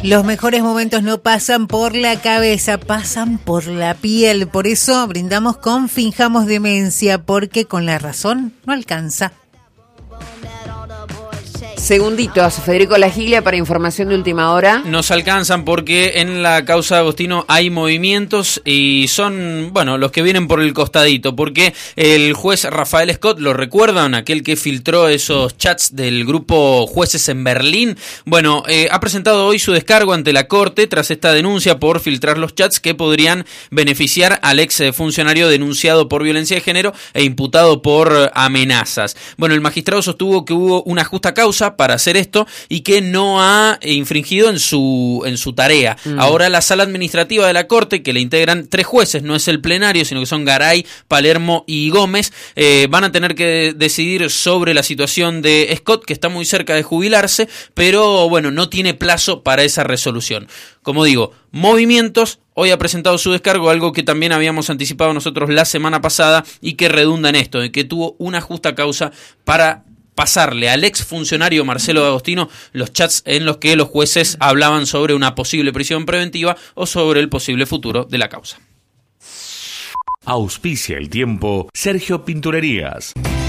Los mejores momentos no pasan por la cabeza, pasan por la piel. Por eso brindamos con Finjamos Demencia, porque con la razón no alcanza. Segunditos, Federico Lagiglia para información de última hora. Nos alcanzan porque en la causa de Agostino hay movimientos y son, bueno, los que vienen por el costadito, porque el juez Rafael Scott, ¿lo recuerdan? Aquel que filtró esos chats del grupo Jueces en Berlín. Bueno, ha presentado hoy su descargo ante la Corte tras esta denuncia por filtrar los chats que podrían beneficiar al ex funcionario denunciado por violencia de género e imputado por amenazas. Bueno, el magistrado sostuvo que hubo una justa causa para hacer esto y que no ha infringido en su tarea. Ahora la sala administrativa de la Corte, que le integran 3 jueces, no es el plenario, sino que son Garay, Palermo y Gómez, van a tener que decidir sobre la situación de Scott, que está muy cerca de jubilarse, pero bueno, no tiene plazo para esa resolución. Como digo, movimientos. Hoy ha presentado su descargo, algo que también habíamos anticipado nosotros la semana pasada y que redunda en esto, en que tuvo una justa causa para pasarle al ex funcionario Marcelo Agostino los chats en los que los jueces hablaban sobre una posible prisión preventiva o sobre el posible futuro de la causa. Auspicia el tiempo Sergio Pinturerías.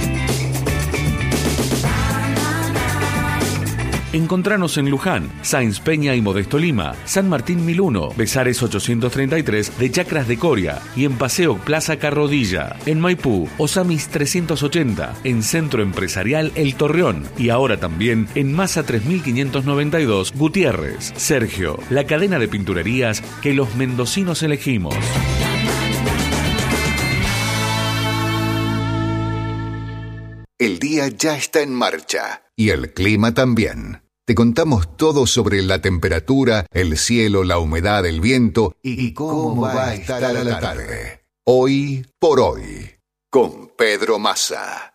Encontranos en Luján, Sáenz Peña y Modesto Lima, San Martín 1001, Besares 833 de Chacras de Coria y en Paseo Plaza Carrodilla, en Maipú, Osamis 380, en Centro Empresarial El Torreón y ahora también en Masa 3592 Gutiérrez. Sergio, la cadena de pinturerías que los mendocinos elegimos. El día ya está en marcha y el clima también. Te contamos todo sobre la temperatura, el cielo, la humedad, el viento y cómo va a estar a la tarde. Hoy por hoy, con Pedro Massa.